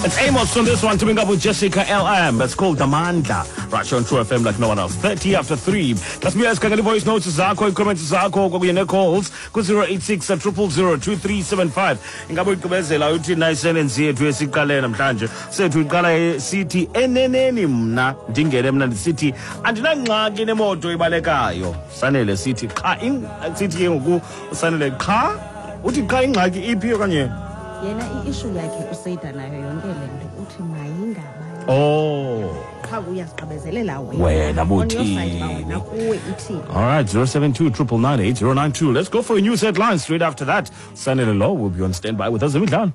It's Amos on this one, teaming up with Jessica LM. It's called Damandla. Right here on True FM like no one else. 30 after 3. That's me asking any voice notes zakho, comments zakho, kwakunye calls ku 086 000 2375. Ingabe igqibezela uthi nayiselenzi yethu esiqale namhlanje. Sethu iqala sithi eneneni mna ndingene mna ndisithi andinangxaki nemoto ibalekayo. Sanele sithi cha sithi ngoku sanele cha uthi cha ingxaki iphi okanye yena i-issue yakhe usayida nayo yonke lento uthi mayingaba qha uyasiqabezelela wena buthini wena kuwe ithini. All right, 072-999-8092. Let's go for a news headline. Straight after that, Sanele Law will be on standby with us. Zemidlalo.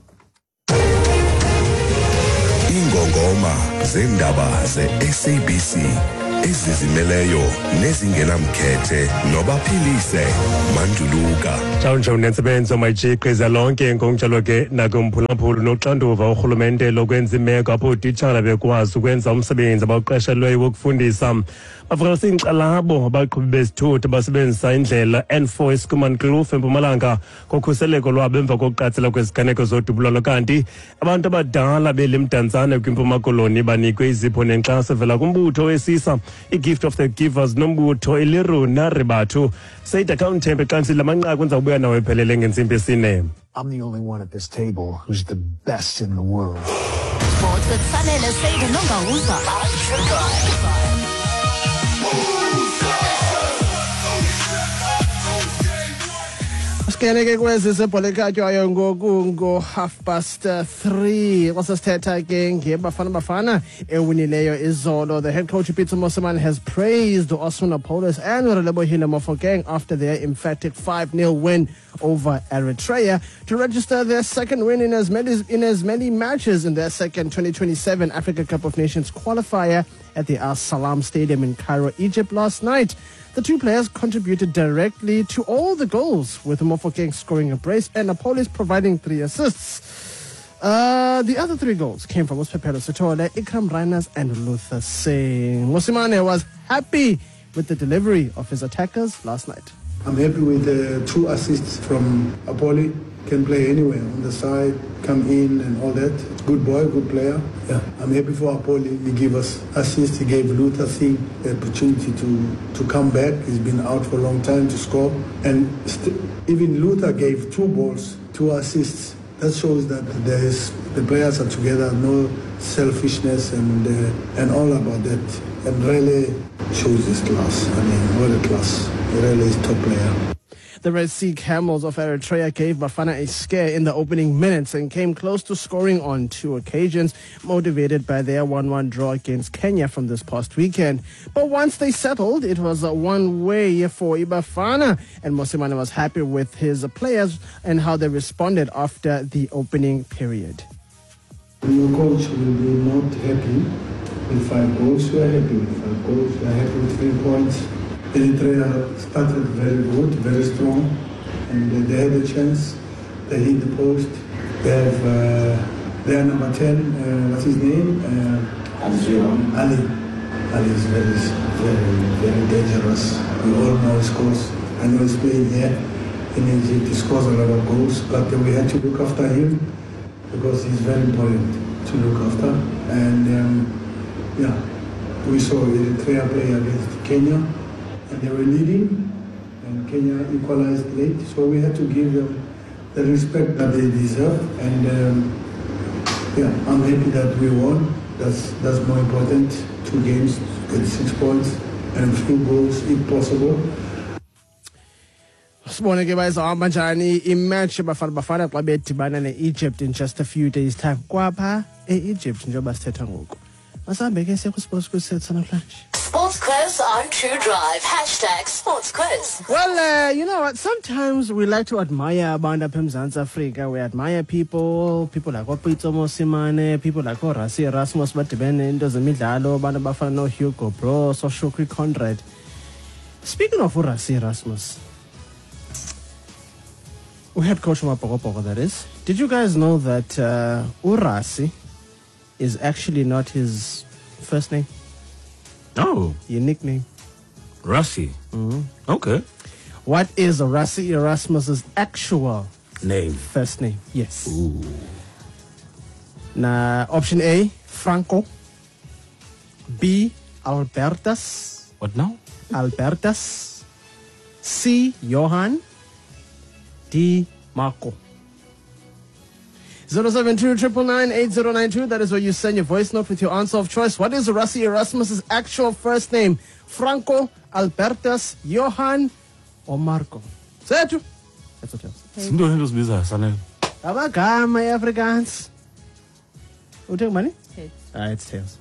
Ingongoma zendaba ze-SABC ezizimeleyo nezingenamkhethe nobaphilise Manduluka. Chawunjo nensebenzo mayijiqiza lonke ngokunjalo ke nakumphulaphula noxanduva urhulumente lokwenza imeko apho utitshala bekwazi ukwenza umsebenzi abaqeshelweyo wokufundisa. Bafakalisa inkxalabo abaqhubi bezithuthi basebenzisa indlela N4 eSkumankloof eMpumalanga kokhuseleko lwabo emva kokuqatsela kweziganeko zodubulalo kanti abantu abadala belimdantsane kwiMpuma Koloni banikwe izipho nenkxaso evela kumbutho wesisa i-Gift of the Givers nombutho eliruna ribathu Sayida Countempe qansile amanqaku kwenza ubuya nawe ephelele ngentsimbi esine. I'm the only one at this table who's the best in the world. Sports with Sanele Sayida Nongawuza. Sikeneke kwezi sebhola ekhatywayo ngoku 3:30 kwasesithetha ke ngebafana ewinileyo izolo. The head coach Pitso Mosimane has praised Osuna Paulus and Relebohile Mofokeng after their emphatic 5-0 win over Eritrea to register their second win in as many matches in their second 2027 Africa Cup of Nations qualifier at the Al Salam Stadium in Cairo, Egypt last night. The two players contributed directly to all the goals, with Mofokeng scoring a brace and Apolis providing 3 assists. The other 3 goals came from Uspepelo Sotole, Ikram Reiners and Luther Singh. Mosimane was happy with the delivery of his attackers last night. I'm happy with the 2 assists from Apoli. Can play anywhere on the side, come in and all that. Good boy, good player. Yeah, I'm happy for Apoli. He gave us assists. He gave Luther Singh the opportunity to come back. He's been out for a long time to score. And even Luther gave 2 balls, 2 assists. That shows that the players are together, no selfishness and all about that. And really shows his class. I mean, what a class. He really is top player. The Red Sea Camels of Eritrea gave Bafana a scare in the opening minutes and came close to scoring on 2 occasions, motivated by their 1-1 draw against Kenya from this past weekend. But once they settled, it was a one-way for Ibafana, and Mosimane was happy with his players and how they responded after the opening period. Your coach will be not happy with 5 goals. We are happy with 5 goals. We are happy with 3 points. Eritrea started very good, very strong, and they had a chance. They hit the post. They have their number 10, what's his name? Ali. Ali is very dangerous. We all know he scores. I know he's playing here in Egypt. He scores a lot of goals, but we had to look after him because he's very important to look after. And we saw Eritrea play against Kenya. And they were leading, and Kenya equalized late, so we had to give them the respect that they deserve. And I'm happy that we won. That's more important. 2 games, get 6 points, and a few goals if possible. Sibone ke bayizahamba njani imatch Bafana xa bedibana ne-Egypt in just a few days time kwapha e-Egypt njengoba sithetha ngoku. Masambe ke siya ku-sports quiz sethu namhlanje. Sports quiz on True Drive. #sports quiz. Well, you know what? Sometimes we like to admire abantu apha eMzantsi Afrika. We admire people like Pitso Mosimane, people like Rasi Erasmus badibene into zemidlalo, abantu abafana no-Hugo Bros or Shukri Conrad. Speaking of Rasi Erasmus, we had Coach Mapokopoko, that is. Did you guys know that Urasi is actually not his first name? Oh. Your nickname. Rasi. Okay. What is Rasi Erasmus's actual name? First name, yes. Ooh. Now, option A, Franco. B, Albertus. What now? Albertus. C, Johan. D, Marco. 072-999-8092. That is where you send your voice note with your answer of choice. What is Rassie Erasmus's actual first name? Franco, Albertus, Johan, or Marco? Sethu. That's what else. Sintoni into zibizayo sanele? Amagama e-Afrikaans. You take money? Tails. It's tails.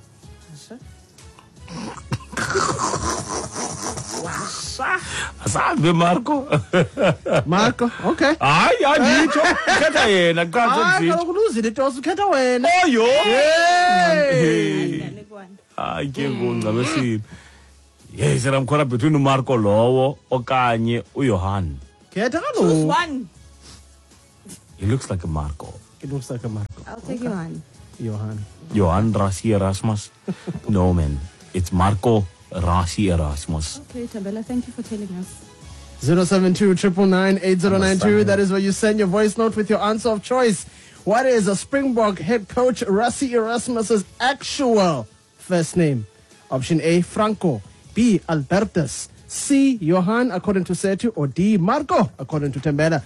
Asabe Marco. Marco, okay. Hayi anditsho khetha yena qanze Hayi nzitho. kaloku luzile tosi ukhetha wena. Oyo. Hey. Hayi ke ngongcabesile. Yes, I'm between Marco lowo okanye uJohan. Khetha Choose kaloku. one. He looks like a Marco. It looks like a Marco. I'll take you one. Johan. Johan Rassie Erasmus. No man, it's Marco Rassie Erasmus. Okay, Tabella, thank you for telling us. 072-999-8092. That is where you send your voice note with your answer of choice. What is a Springbok head coach Rassie Erasmus's actual first name? Option A, Franco. B, Albertus. C, Johan, according to Sethu. Or D, Marco, according to Tembela.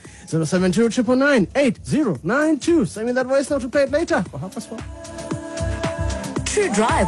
072-999-8092. Send me that voice note to play it later. Or half past 4. True Drive